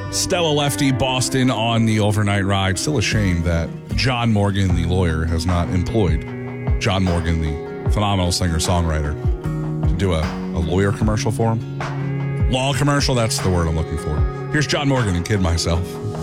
Stella Lefty, Boston on the overnight ride. Still a shame that John Morgan, the lawyer, has not employed John Morgan, the phenomenal singer-songwriter, to do a lawyer commercial for him. Law commercial, that's the word I'm looking for. Here's John Morgan and Kid Myself.